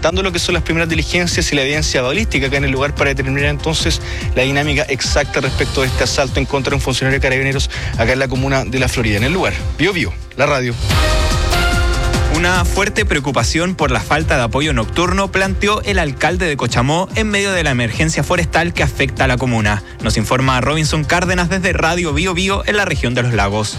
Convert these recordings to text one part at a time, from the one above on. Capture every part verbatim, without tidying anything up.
dando lo que son las primeras diligencias y la evidencia balística acá en el lugar para determinar entonces la dinámica exacta respecto de este asalto en contra de un funcionario de Carabineros acá en la comuna de La Florida. En el lugar, Bio Bio, la radio. Una fuerte preocupación por la falta de apoyo nocturno planteó el alcalde de Cochamó en medio de la emergencia forestal que afecta a la comuna. Nos informa Robinson Cárdenas desde Radio Bio Bio en la región de Los Lagos.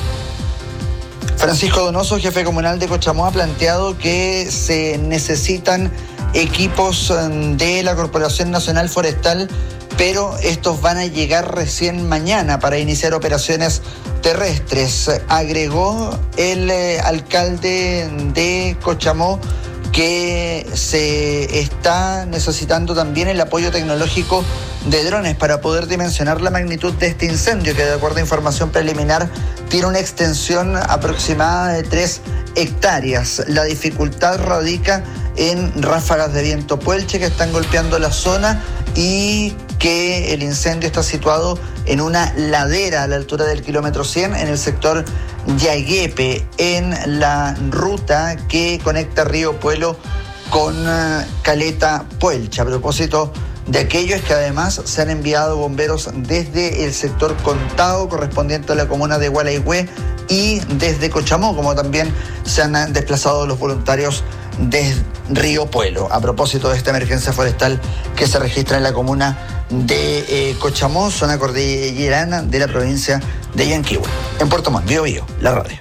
Francisco Donoso, jefe comunal de Cochamó, ha planteado que se necesitan equipos de la Corporación Nacional Forestal, pero estos van a llegar recién mañana para iniciar operaciones terrestres. Agregó el eh, alcalde de Cochamó que se está necesitando también el apoyo tecnológico de drones para poder dimensionar la magnitud de este incendio, que de acuerdo a información preliminar tiene una extensión aproximada de tres hectáreas. La dificultad radica en ráfagas de viento puelche que están golpeando la zona y que el incendio está situado en una ladera a la altura del kilómetro cien en el sector Yaguepe, en la ruta que conecta Río Puelo con Caleta Puelche. A propósito de aquello es que además se han enviado bomberos desde el sector Contao, correspondiente a la comuna de Gualeguay, y desde Cochamó, como también se han desplazado los voluntarios de Río Puelo, a propósito de esta emergencia forestal que se registra en la comuna de eh, Cochamó, zona cordillerana de la provincia de Yanquihue. En Puerto Montt, Bio Bio, la radio.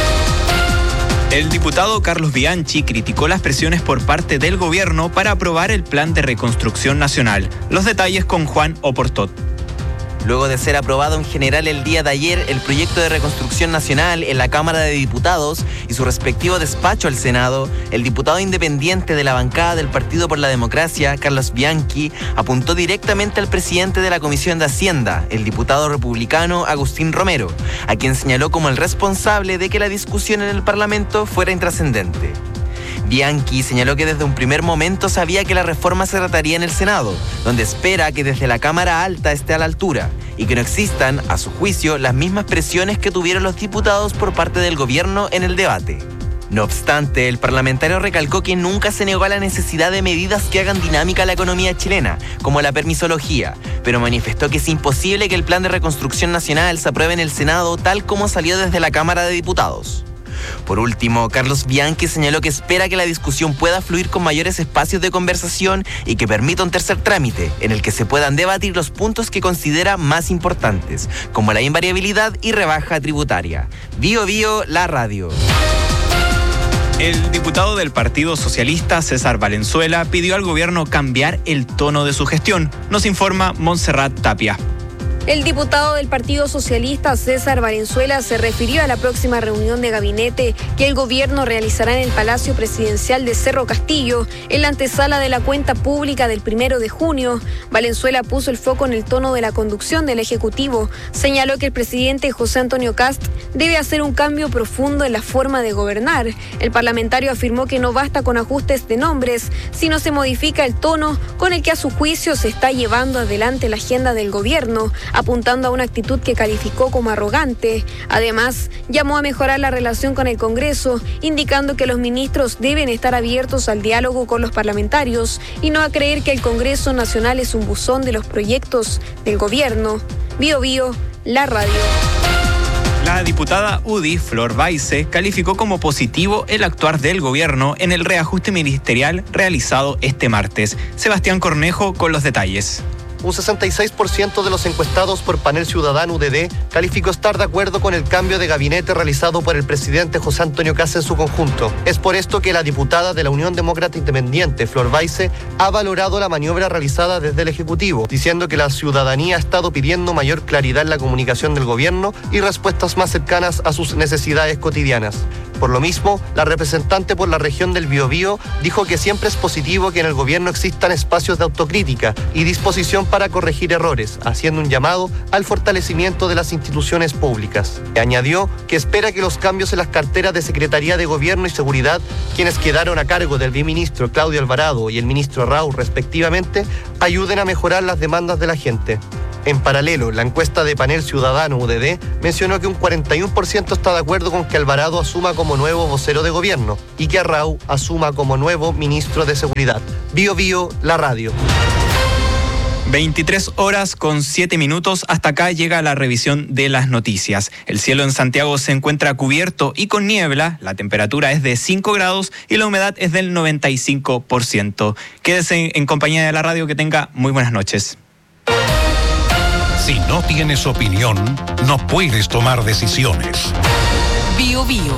El diputado Carlos Bianchi criticó las presiones por parte del gobierno para aprobar el Plan de Reconstrucción Nacional. Los detalles con Juan Oportot. Luego de ser aprobado en general el día de ayer, el proyecto de reconstrucción nacional en la Cámara de Diputados y su respectivo despacho al Senado, el diputado independiente de la bancada del Partido por la Democracia, Carlos Bianchi, apuntó directamente al presidente de la Comisión de Hacienda, el diputado republicano Agustín Romero, a quien señaló como el responsable de que la discusión en el Parlamento fuera intrascendente. Bianchi señaló que desde un primer momento sabía que la reforma se trataría en el Senado, donde espera que desde la Cámara Alta esté a la altura y que no existan, a su juicio, las mismas presiones que tuvieron los diputados por parte del gobierno en el debate. No obstante, el parlamentario recalcó que nunca se negó a la necesidad de medidas que hagan dinámica la economía chilena, como la permisología, pero manifestó que es imposible que el Plan de Reconstrucción Nacional se apruebe en el Senado tal como salió desde la Cámara de Diputados. Por último, Carlos Bianchi señaló que espera que la discusión pueda fluir con mayores espacios de conversación y que permita un tercer trámite en el que se puedan debatir los puntos que considera más importantes, como la invariabilidad y rebaja tributaria. Bio Bio, la radio. El diputado del Partido Socialista, César Valenzuela, pidió al gobierno cambiar el tono de su gestión. Nos informa Montserrat Tapia. El diputado del Partido Socialista, César Valenzuela, se refirió a la próxima reunión de gabinete que el gobierno realizará en el Palacio Presidencial de Cerro Castillo, en la antesala de la cuenta pública del primero de junio. Valenzuela puso el foco en el tono de la conducción del Ejecutivo. Señaló que el presidente José Antonio Kast debe hacer un cambio profundo en la forma de gobernar. El parlamentario afirmó que no basta con ajustes de nombres, sino se modifica el tono con el que a su juicio se está llevando adelante la agenda del gobierno, apuntando a una actitud que calificó como arrogante. Además, llamó a mejorar la relación con el Congreso, indicando que los ministros deben estar abiertos al diálogo con los parlamentarios y no a creer que el Congreso Nacional es un buzón de los proyectos del gobierno. Bio Bio, la radio. La diputada U D I, Flor Baise, calificó como positivo el actuar del gobierno en el reajuste ministerial realizado este martes. Sebastián Cornejo con los detalles. Un sesenta y seis por ciento de los encuestados por Panel Ciudadano U D D calificó estar de acuerdo con el cambio de gabinete realizado por el presidente José Antonio Kast en su conjunto. Es por esto que la diputada de la Unión Demócrata Independiente, Flor Baise, ha valorado la maniobra realizada desde el Ejecutivo, diciendo que la ciudadanía ha estado pidiendo mayor claridad en la comunicación del gobierno y respuestas más cercanas a sus necesidades cotidianas. Por lo mismo, la representante por la región del Biobío dijo que siempre es positivo que en el gobierno existan espacios de autocrítica y disposición para corregir errores, haciendo un llamado al fortalecimiento de las instituciones públicas. Añadió que espera que los cambios en las carteras de Secretaría de Gobierno y Seguridad, quienes quedaron a cargo del viceministro Claudio Alvarado y el ministro Raúl respectivamente, ayuden a mejorar las demandas de la gente. En paralelo, la encuesta de Panel Ciudadano U D D mencionó que un cuarenta y uno por ciento está de acuerdo con que Alvarado asuma como nuevo vocero de gobierno y que Arrau asuma como nuevo ministro de Seguridad. Bio Bio, la radio. veintitrés horas con siete minutos. Hasta acá llega la revisión de las noticias. El cielo en Santiago se encuentra cubierto y con niebla. La temperatura es de cinco grados y la humedad es del noventa y cinco por ciento. Quédese en compañía de la radio. Que tenga muy buenas noches. Si no tienes opinión, no puedes tomar decisiones. Bio Bio.